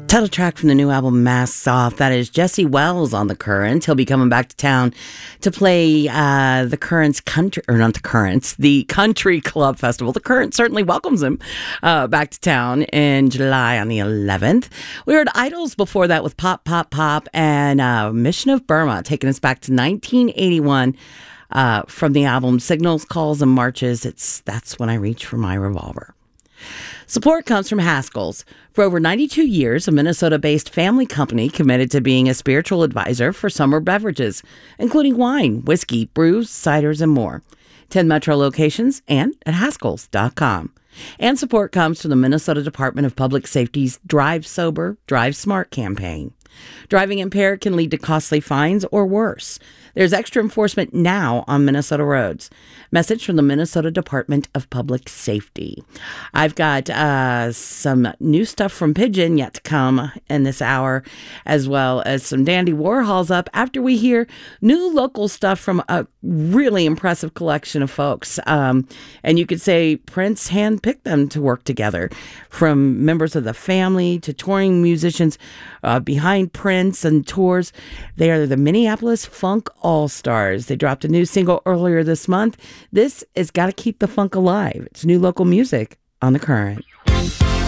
Title track from the new album Masks Off. That is Jesse Wells on The Current. He'll be coming back to town to play the Current's country, or not the Current's, the Country Club Festival. The Current certainly welcomes him back to town in July on the 11th. We heard Idols before that with Pop, Pop, Pop, and Mission of Burma, taking us back to 1981 from the album Signals, Calls, and Marches. That's When I Reach for My Revolver. Support comes from Haskell's. For over 92 years, a Minnesota-based family company committed to being a spiritual advisor for summer beverages, including wine, whiskey, brews, ciders, and more. 10 metro locations and at Haskells.com. And support comes from the Minnesota Department of Public Safety's Drive Sober, Drive Smart campaign. Driving impaired can lead to costly fines or worse. There's extra enforcement now on Minnesota roads. Message from the Minnesota Department of Public Safety. I've got some new stuff from Pigeon yet to come in this hour, as well as some Dandy Warhols up after we hear new local stuff from a really impressive collection of folks. And you could say Prince handpicked them to work together, from members of the family to touring musicians behind Prince and tours. They are the Minneapolis Funk All-Stars. They dropped a new single earlier this month. This is Gotta Keep the Funk Alive. It's new local music on The Current.